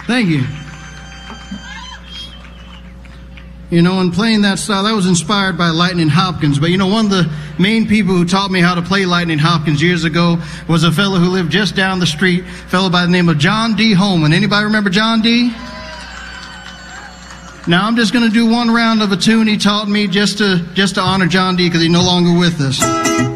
Thank you. You know, in playing that style, that was inspired by Lightning Hopkins. But, you know, one of the main people who taught me how to play Lightning Hopkins years ago was a fellow who lived just down the street, a fellow by the name of John D. Holman. Anybody remember John D.? Now, I'm just going to do one round of a tune he taught me just to honor John D. because he's no longer with us.